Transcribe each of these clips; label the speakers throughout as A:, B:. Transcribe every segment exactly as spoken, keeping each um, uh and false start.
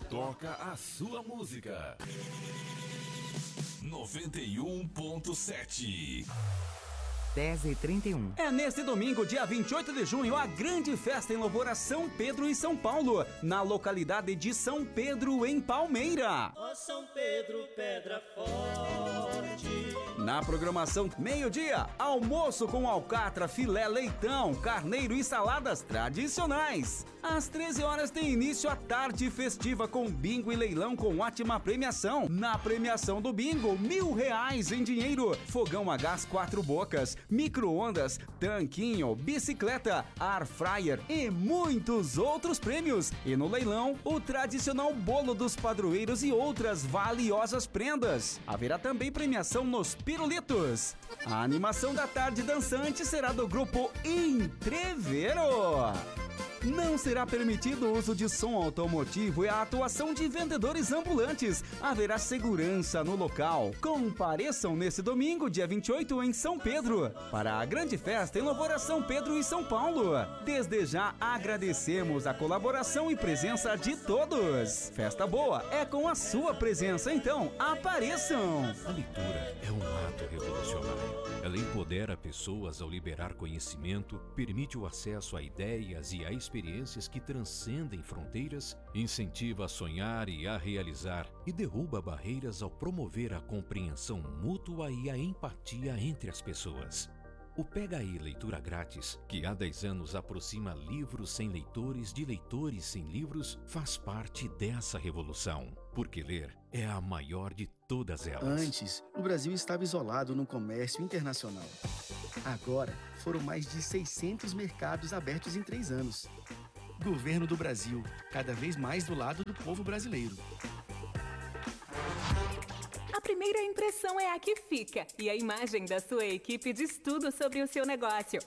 A: toca a sua música. noventa e um ponto sete.
B: dez e trinta e um.
C: É neste domingo, dia vinte e oito de junho, a grande festa em louvor a São Pedro e São Paulo, na localidade de São Pedro, em Palmeira.
D: Ó São Pedro, pedra forte.
C: Na programação, meio-dia, almoço com alcatra, filé, leitão, carneiro e saladas tradicionais. Às treze horas tem início a tarde festiva com bingo e leilão com ótima premiação. Na premiação do bingo, mil reais em dinheiro, fogão a gás quatro bocas, micro-ondas, tanquinho, bicicleta, air fryer e muitos outros prêmios. E no leilão, o tradicional bolo dos padroeiros e outras valiosas prendas. Haverá também premiação nos pirulitos. A animação da tarde dançante será do grupo Entrevero. Não será permitido o uso de som automotivo e a atuação de vendedores ambulantes. Haverá segurança no local. Compareçam nesse domingo, dia vinte e oito, em São Pedro, para a grande festa em louvor a São Pedro e São Paulo. Desde já agradecemos a colaboração e presença de todos. Festa boa é com a sua presença, então apareçam!
E: A leitura é um ato revolucionário. Ela empodera pessoas ao liberar conhecimento, permite o acesso a ideias e a experiências que transcendem fronteiras, incentiva a sonhar e a realizar e derruba barreiras ao promover a compreensão mútua e a empatia entre as pessoas. O Pega Aí Leitura Grátis, que há dez anos aproxima livros sem leitores de leitores sem livros, faz parte dessa revolução, porque ler é a maior de todas elas.
F: Antes, o Brasil estava isolado no comércio internacional. Agora, foram mais de seiscentos mercados abertos em três anos. Governo do Brasil, cada vez mais do lado do povo brasileiro.
G: A primeira impressão é a que fica e a imagem da sua equipe diz tudo sobre o seu negócio.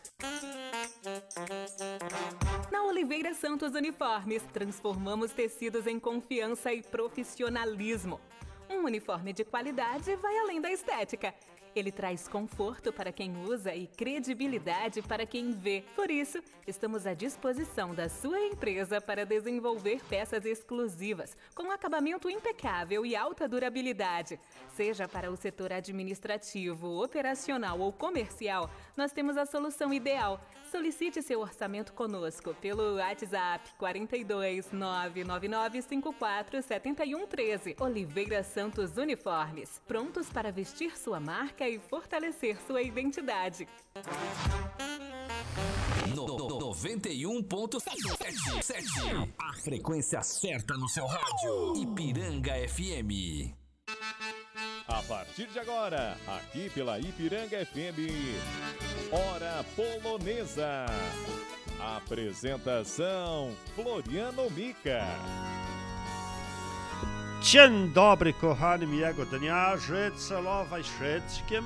G: Na Oliveira Santos Uniformes, transformamos tecidos em confiança e profissionalismo. Um uniforme de qualidade vai além da estética. Ele traz conforto para quem usa e credibilidade para quem vê. Por isso, estamos à disposição da sua empresa para desenvolver peças exclusivas, com acabamento impecável e alta durabilidade. Seja para o setor administrativo, operacional ou comercial, nós temos a solução ideal. Solicite seu orçamento conosco pelo WhatsApp quatro dois nove nove nove cinco quatro sete um um três. Oliveira Santos Uniformes, prontos para vestir sua marca e fortalecer sua identidade.
A: No, no, noventa e um ponto sete. A frequência certa no seu rádio. Ipiranga F M.
H: A partir de agora, aqui pela Ipiranga F M, Hora Polonesa. Apresentação, Floriano Mica.
I: Dzień dobry, kochani, miłego dnia, życzę wszystkim.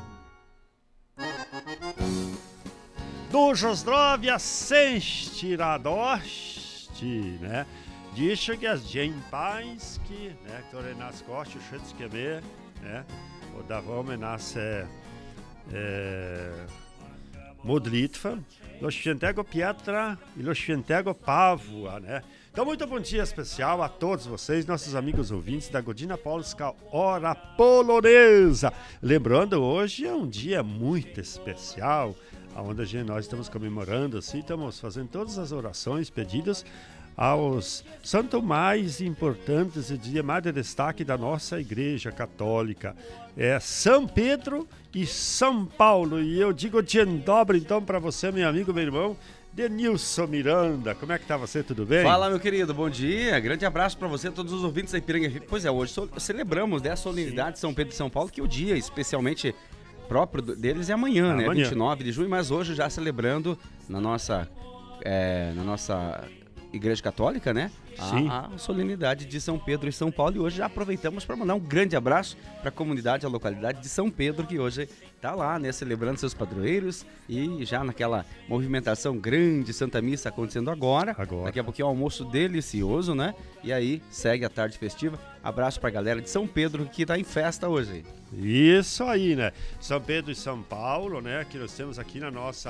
I: Dużo zdrowia, szczęści, radości, ne? Dzisiaj jest Dzień Pański, ne, który nas gości wszystkie my, ne? Oddawamy nasze e, modlitwę do Świętego Pietra e do Świętego Pawła, né? Então, muito bom dia especial a todos vocês, nossos amigos ouvintes da Godina Polska Hora Polonesa. Lembrando, hoje é um dia muito especial, onde a gente, nós estamos comemorando, assim, estamos fazendo todas as orações pedidas aos santos mais importantes e de mais de destaque da nossa Igreja Católica. É São Pedro e São Paulo. E eu digo dzień dobry, então, para você, meu amigo, meu irmão, Denilson Miranda. Como é que tá você? Tudo bem?
C: Fala, meu querido, bom dia. Grande abraço para você, todos os ouvintes da Ipiranga. Pois é, hoje celebramos né, a solenidade de São Pedro e São Paulo, que é o dia especialmente próprio deles é amanhã, né?
I: Amanhã.
C: vinte e nove de junho, mas hoje já celebrando na nossa, é, na nossa Igreja Católica, né?
I: Sim.
C: A, a solenidade de São Pedro e São Paulo. E hoje já aproveitamos para mandar um grande abraço para a comunidade, a localidade de São Pedro, que hoje está lá, né? Celebrando seus padroeiros e já naquela movimentação grande, Santa Missa acontecendo agora.
I: Agora.
C: Daqui a pouquinho é um almoço delicioso, né? E aí segue a tarde festiva. Abraço para a galera de São Pedro que está em festa hoje.
I: Isso aí, né? São Pedro e São Paulo, né? Que nós temos aqui na nossa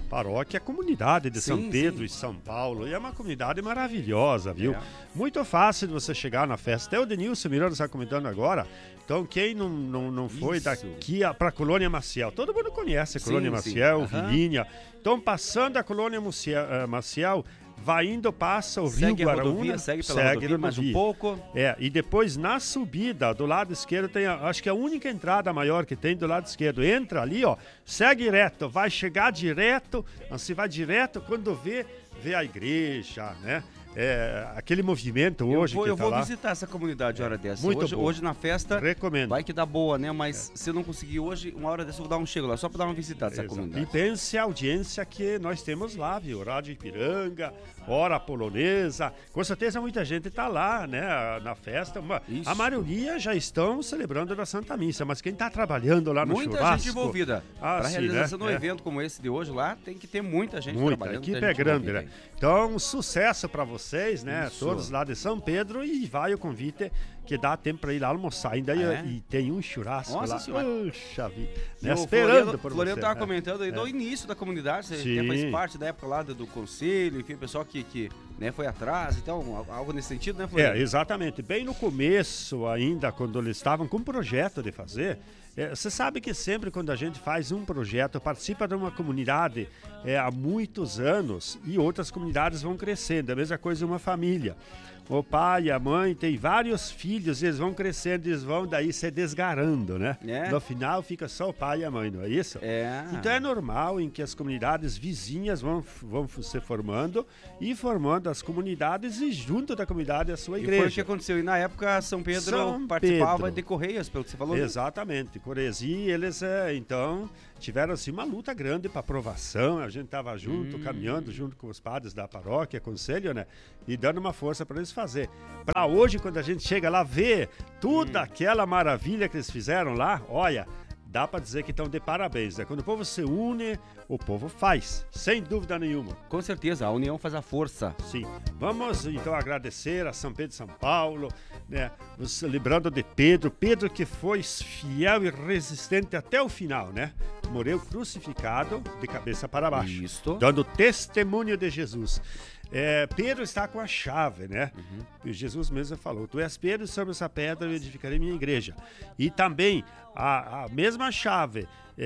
I: paróquia, a comunidade de
C: Sim,
I: São Pedro
C: sim.
I: e São Paulo. E é uma comunidade maravilhosa, viu?
C: É.
I: Muito fácil de você chegar na festa. Até o Denilson Miranda está comentando agora. Então, quem não, não, não foi
C: Isso.
I: daqui para a Colônia Maciel? Todo mundo conhece a
C: Sim,
I: Colônia
C: sim.
I: Maciel,
C: Aham.
I: Vilinha. Então, passando a Colônia Maciel, uh, Maciel vai indo, passa o
C: Segue
I: Rio
C: a
I: Guaraúna.
C: rodovia, segue pela
I: segue
C: rodovia
I: a
C: mais um
I: rodovia.
C: pouco.
I: É, e depois na subida, do lado esquerdo, tem, a, acho que a única entrada maior que tem do lado esquerdo. Entra ali, ó, segue reto, vai chegar direto, você vai direto, quando vê, vê a igreja, né? É, aquele movimento hoje
C: eu vou,
I: que
C: eu
I: tá
C: vou
I: lá.
C: visitar essa comunidade hora dessa.
I: muito
C: hoje,
I: bom.
C: hoje na festa,
I: Recomendo.
C: vai que dá boa, né? Mas se eu não conseguir hoje, uma hora dessa eu vou dar um chego lá, só pra dar uma visitada nessa
I: Exato.
C: comunidade.
I: E pense a audiência que nós temos lá, viu? Rádio Ipiranga, Hora Polonesa. Com certeza muita gente está lá, né? Na festa. Uma-
C: Isso.
I: a maioria já estão celebrando a Santa Missa, mas quem está trabalhando lá no
C: Muita
I: churrasco...
C: gente envolvida.
I: Ah,
C: Pra
I: sim,
C: realização
I: né?
C: de um
I: É.
C: evento como esse de hoje lá, tem que ter muita gente
I: Muita, a
C: trabalhando.
I: equipe
C: muita
I: é
C: gente
I: grande,
C: envolvida
I: né?
C: aí.
I: Então, um sucesso para vocês, né?
C: Isso.
I: Todos lá de São Pedro, e vai o convite que dá tempo para ir lá almoçar. Ainda aí,
C: É?
I: e tem um churrasco
C: Nossa
I: lá.
C: Senhora.
I: Puxa vida.
C: E
I: Né?
C: o
I: Esperando
C: Floriano,
I: por
C: Floriano
I: você.
C: tava
I: né?
C: comentando aí
I: É.
C: do início da comunidade, você
I: Sim.
C: até faz parte da época lá do, do conselho, enfim, o pessoal que, que né, foi atrás, então, algo nesse sentido, né, Floriano?
I: É, exatamente. Bem no começo ainda, quando eles estavam com um projeto de fazer, é, você sabe que sempre quando a gente faz um projeto, participa de uma comunidade é, há muitos anos e outras comunidades vão crescendo. É a mesma coisa uma família. O pai e a mãe têm vários filhos, eles vão crescendo, eles vão daí se desgarrando, né?
C: É.
I: No final fica só o pai e a mãe, não é isso?
C: É.
I: Então é normal em que as comunidades vizinhas vão, vão se formando e formando as comunidades e junto da comunidade a sua
C: E
I: igreja.
C: foi o que aconteceu. E na época, São Pedro
I: São
C: participava
I: Pedro.
C: de Correias, pelo que você falou. né?
I: Exatamente. Coresi, eles é, então tiveram assim uma luta grande para aprovação. A gente estava junto,
C: Hum.
I: caminhando junto com os padres da paróquia, conselho, né? E dando uma força para eles fazer. Para hoje, quando a gente chega lá, ver toda
C: Hum.
I: aquela maravilha que eles fizeram lá, olha, dá para dizer que estão de parabéns, né? Quando o povo se une, o povo faz, sem dúvida nenhuma.
C: Com certeza, a união faz a força.
I: Sim. Vamos então agradecer a São Pedro e São Paulo, né? Nos lembrando de Pedro, Pedro que foi fiel e resistente até o final, né? Morreu crucificado de cabeça para baixo,
C: Isto.
I: dando testemunho de Jesus. É, Pedro está com a chave, né?
C: Uhum.
I: E Jesus mesmo falou: Tu és Pedro, sobre essa pedra eu edificarei minha igreja. E também a, a mesma chave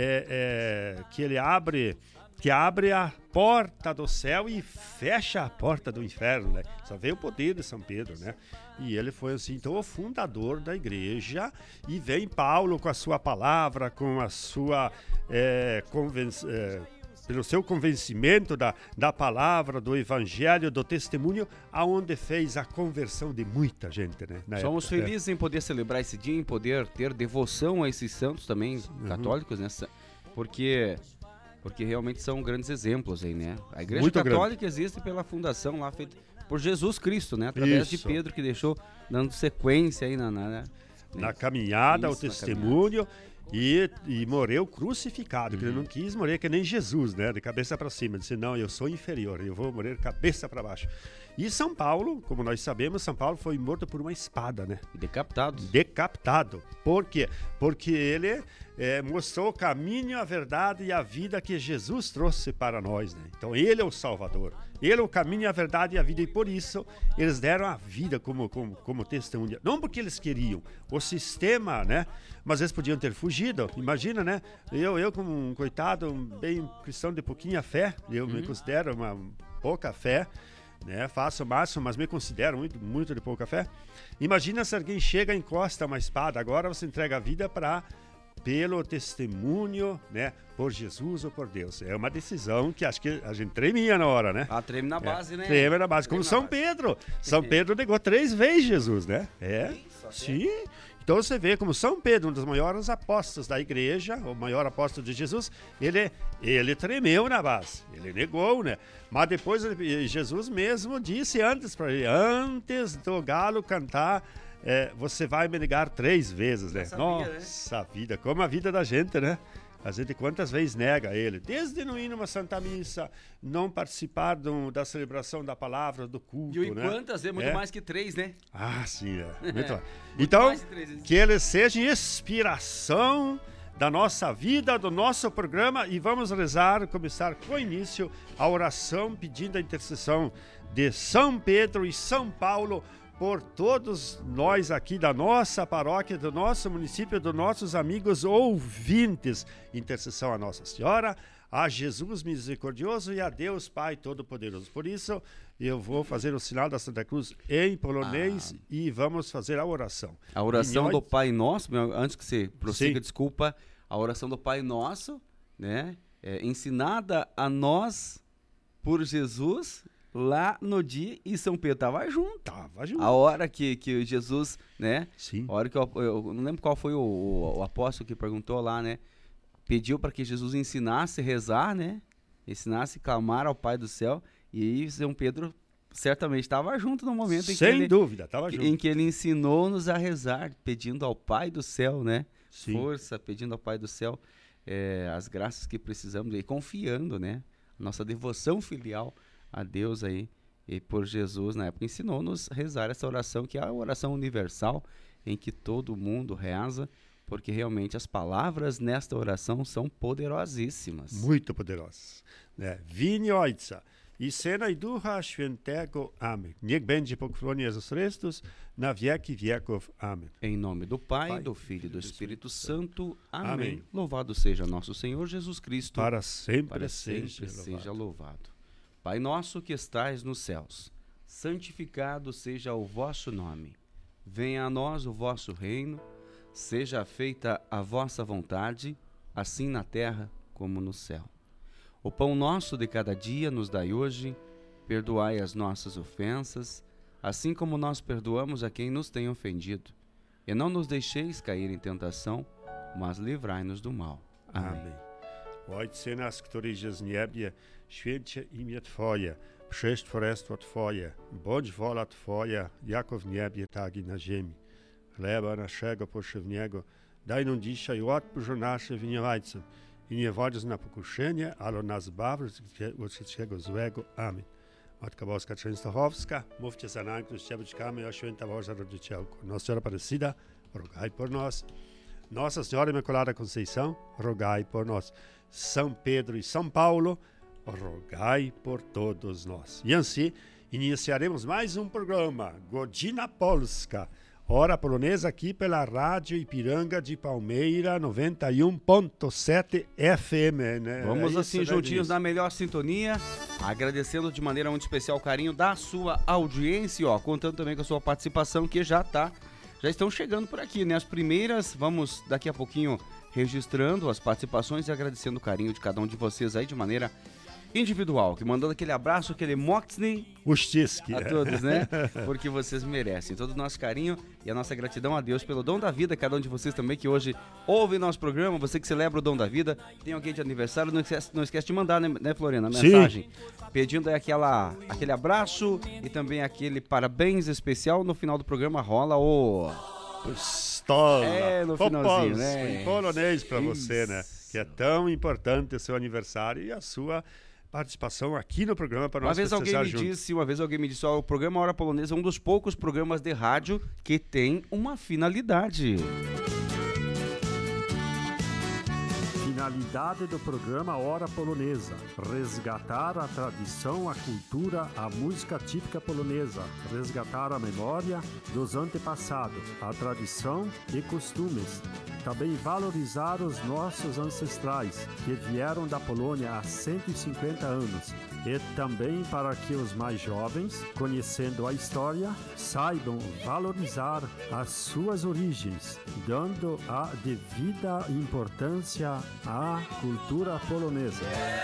I: é, é, que ele abre, que abre a porta do céu e fecha a porta do inferno, né? Só vê o poder de São Pedro, né? E ele foi assim, então, o fundador da igreja. E vem Paulo com a sua palavra, com a sua é, convenção. É, pelo seu convencimento da, da palavra, do evangelho, do testemunho, aonde fez a conversão de muita gente, né? na
C: Somos
I: época, né?
C: felizes em poder celebrar esse dia, em poder ter devoção a esses santos também, católicos, né? Porque, porque realmente são grandes exemplos aí, né? A Igreja
I: Muito
C: Católica existe pela fundação lá feita por Jesus Cristo, né? Através de
I: Isso.
C: Pedro, que deixou, dando sequência aí na... na, na
I: Na caminhada,
C: Isso,
I: o
C: na
I: testemunho, e, e morreu crucificado, que ele
C: Uhum.
I: não quis morrer que nem Jesus, né? De cabeça para cima. Disse, não, eu sou inferior, eu vou morrer cabeça para baixo. E São Paulo, como nós sabemos, São Paulo foi morto por uma espada, né?
C: Decapitados.
I: Decapitado. Por quê? Porque ele é, mostrou o caminho, a verdade e a vida que Jesus trouxe para nós, né? Então ele é o Salvador. Ele é o caminho, a verdade e a vida. E por isso eles deram a vida como, como, como testemunha. Não porque eles queriam. O sistema, né? Mas eles podiam ter fugido. Imagina, né? Eu, eu como um coitado, um bem cristão de pouquinha fé, eu me considero uma pouca fé, né? Faço o máximo, mas me considero muito, muito de pouca fé. Imagina se alguém chega e encosta uma espada. Agora você entrega a vida para pelo testemunho, né? Por Jesus ou por Deus. É uma decisão que acho que a gente tremia na hora, né?
C: Ah, treme na base,
I: é,
C: né?
I: Treme na base. Como
C: Treme na
I: São
C: base.
I: Pedro. São Pedro negou três vezes Jesus, né? É. Sim. Então você vê como São Pedro, um dos maiores apóstolos da igreja, o maior apóstolo de Jesus, ele, ele tremeu na base, ele negou, né? Mas depois ele- Jesus mesmo disse antes para ele, antes do galo cantar, é, você vai me negar três vezes, né?
C: sabia,
I: Nossa vida, como a vida da gente, né? A gente quantas vezes nega ele? Desde não ir numa Santa Missa, não participar do- da celebração da palavra, do culto,
C: E o
I: né?
C: quantas vezes? Muito
I: É.
C: mais que três, né?
I: Ah, sim, é. Muito bom. Então,
C: mais que três vezes.
I: que ele seja inspiração da nossa vida, do nosso programa, e vamos rezar, começar com o início a oração pedindo a intercessão de São Pedro e São Paulo por todos nós aqui da nossa paróquia, do nosso município, dos nossos amigos ouvintes. Intercessão a Nossa Senhora, a Jesus misericordioso e a Deus Pai Todo-Poderoso. Por isso, eu vou fazer o sinal da Santa Cruz em polonês ah. e vamos fazer a oração.
J: A oração
I: nós...
J: do Pai Nosso, antes que você prossiga,
I: Sim.
J: desculpa, a oração do Pai Nosso, né, é ensinada a nós por Jesus lá no dia, e São Pedro estava junto.
I: Tava junto.
J: A hora que, que Jesus, né,
I: Sim.
J: a hora que eu, eu não lembro qual foi o, o, o apóstolo que perguntou lá, né, pediu para que Jesus ensinasse a rezar, né? Ensinasse a clamar ao Pai do céu. E aí São Pedro certamente estava junto no momento em
I: Sem
J: que ele,
I: dúvida, estava junto.
J: em que ele ensinou-nos a rezar, pedindo ao Pai do céu, né?
I: Sim.
J: Força, pedindo ao Pai do céu é, as graças que precisamos e confiando, né? Nossa devoção filial a Deus aí. E por Jesus, na época, ensinou-nos a rezar essa oração, que é a oração universal, em que todo mundo reza, porque realmente as palavras nesta oração são poderosíssimas.
I: Muito poderosas. Né? Vini Ojca i Syna i Ducha Świętego. Amen. Niech będzie pochwalony Jezus Chrystus na wieki wieków. Amen.
J: Em nome do Pai,
I: Pai
J: do Filho e do Espírito Santo. Amém.
I: Amém.
J: Louvado seja nosso Senhor Jesus Cristo.
I: Para sempre,
J: para sempre
I: seja,
J: seja
I: louvado.
J: louvado. Pai nosso que estais nos céus, santificado seja o vosso nome. Venha a nós o vosso reino. Seja feita a vossa vontade, assim na terra como no céu. O pão nosso de cada dia nos dai hoje, perdoai as nossas ofensas, assim como nós perdoamos a quem nos tem ofendido. E não nos deixeis cair em tentação, mas livrai-nos do mal. Amém.
I: Ojcze nasz, któryś jest w niebie, święcie imię Twoje, przyjdź królestwo Twoje, bądź wola Twoja, jako w niebie, tak i na ziemi. Chleba naszego powszedniego daj nam dzisiaj, odpuść nasze winowajcom i nie wodź na pokuszenie, ale nas zbaw od wszystkiego złego. Amen. Matka Boska Częstochowska, mówcie za nami, którzy Ciebie czekamy, o święta Boża Rodzicielko. Nossa Senhora Aparecida, rogai por nós. Nossa Senhora Imaculada Conceição, rogai por nós. São Pedro e São Paulo, rogai por todos nós. E assim, iniciaremos mais um programa, Godzina Polska. Hora polonesa aqui pela Rádio Ipiranga de Palmeira, noventa e um ponto sete F M, né?
J: Vamos
I: é
J: assim,
I: isso, né,
J: juntinhos
I: Denise?
J: na melhor sintonia, agradecendo de maneira muito especial o carinho da sua audiência, ó, contando também com a sua participação, que já tá, já estão chegando por aqui, né? As primeiras, vamos daqui a pouquinho registrando as participações e agradecendo o carinho de cada um de vocês aí de maneira individual, que mandando aquele abraço, aquele moxney
I: Ustiski.
J: a todos, né? Porque vocês merecem todo o nosso carinho e a nossa gratidão a Deus pelo dom da vida, cada um de vocês também que hoje ouve nosso programa, você que celebra o dom da vida, tem alguém de aniversário, não esquece, não esquece de mandar, né, né Floriana, a mensagem, Sim. pedindo aí aquela, aquele abraço e também aquele parabéns especial. No final do programa rola o...
I: Pistola.
J: É, no finalzinho, né?
I: Em polonês pra você, né? Que é tão importante o seu aniversário e a sua participação aqui no programa para nós
J: Uma vez alguém me
I: juntos.
J: disse, uma vez alguém me disse, ó, o programa Hora Polonesa é um dos poucos programas de rádio que tem uma finalidade.
K: Finalidade do programa Hora Polonesa: resgatar a tradição, a cultura, a música típica polonesa, resgatar a memória dos antepassados, a tradição e costumes. Também valorizar os nossos ancestrais, que vieram da Polônia há cento e cinquenta anos. E também para que os mais jovens, conhecendo a história, saibam valorizar as suas origens, dando a devida importância à cultura polonesa.